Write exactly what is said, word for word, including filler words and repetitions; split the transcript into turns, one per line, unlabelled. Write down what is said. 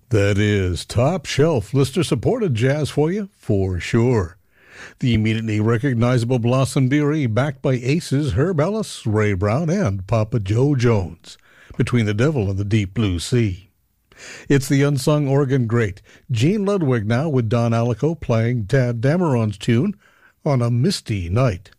That is top shelf listener supported jazz for you, for sure. The immediately recognizable Blossom Dearie, backed by aces Herb Ellis, Ray Brown, and Papa Joe Jones, Between the Devil and the Deep Blue Sea. It's the unsung organ great Gene Ludwig now with Don Alico playing Tad Dameron's tune On a Misty Night.